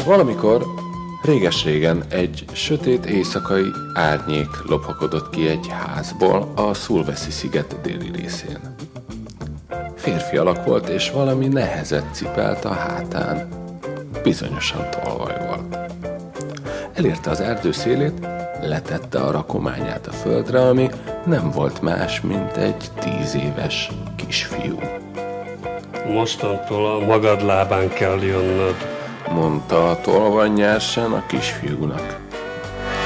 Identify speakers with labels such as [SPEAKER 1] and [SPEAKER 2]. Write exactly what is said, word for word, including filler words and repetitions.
[SPEAKER 1] Valamikor, réges-régen egy sötét éjszakai árnyék lophakodott ki egy házból a Sulawesi sziget déli részén. Férfi alak volt, és valami nehezet cipelt a hátán. Bizonyosan tolvaj volt. Elérte az erdő szélét, letette a rakományát a földre, ami nem volt más, mint egy tíz éves kisfiú.
[SPEAKER 2] Mostantól a magad lábán kell jönnöd,
[SPEAKER 1] mondta a tolvaj nyersen a kisfiúnak.